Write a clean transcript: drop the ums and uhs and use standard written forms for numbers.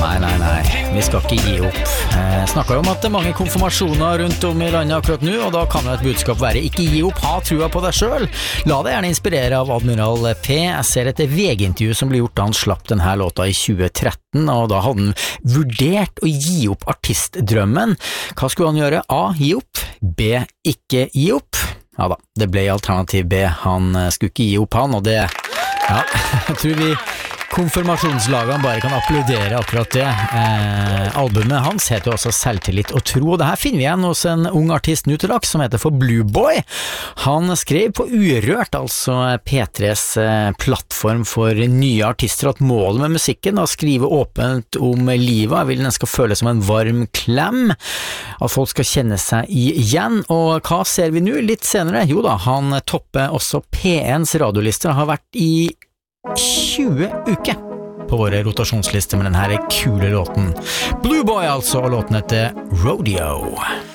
Nei, vi skal ikke gi opp. Jeg snakker om at det er mange konfirmasjoner rundt om i landet akkurat nå, og da kan jo et budskap være ikke gi opp, ha trua på deg selv. La deg gjerne inspirere av Admiral P. Jeg ser et VG-intervju som ble gjort da han slapp denne låta i 2013, og da hadde han vurdert å gi opp artistdrømmen. Hva skulle han gjøre? A. Gi opp. B. Ikke gi opp. Ja da, det ble alternativ B. Han skulle ikke gi opp han, og det, ja, jeg tror vi konfirmasjonslagene bare kan applaudere akkurat det. Albumet hans heter jo også Selvtillit og Tro, og det her finner vi igjen hos en ung artist nå til dags som heter for Blue Boy. Han skrev på Urørt, altså P3s plattform for nye artister, at målet med musikken er å skrive åpent om livet. Jeg vil den skal føles som en varm klem, at folk skal kjenne seg igjen. Og hva ser vi nå litt senere? Jo da, han topper også P1s radiolister, har vært i 20 uker på våre rotasjonslister med denne kule låten. Blue Boy altså, og låten heter Rodeo.